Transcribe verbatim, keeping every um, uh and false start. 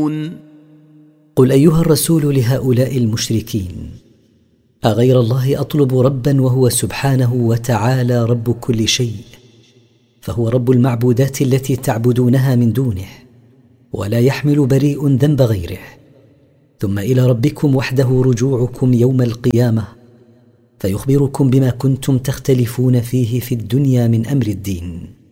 تستكبرون. قل أيها الرسول لهؤلاء المشركين: أغير الله أطلب ربا وهو سبحانه وتعالى رب كل شيء، فهو رب المعبودات التي تعبدونها من دونه، ولا يحمل بريء ذنب غيره، ثم إلى ربكم وحده رجوعكم يوم القيامة، فيخبركم بما كنتم تختلفون فيه في الدنيا من أمر الدين.